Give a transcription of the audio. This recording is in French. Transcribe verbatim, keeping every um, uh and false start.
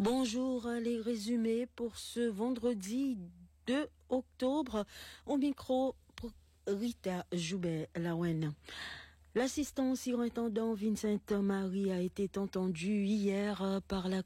Bonjour, les résumés pour ce vendredi deux octobre. Au micro, Rita Joubert-Lawen. L'assistant surintendant Vincent Marie a été entendu hier par la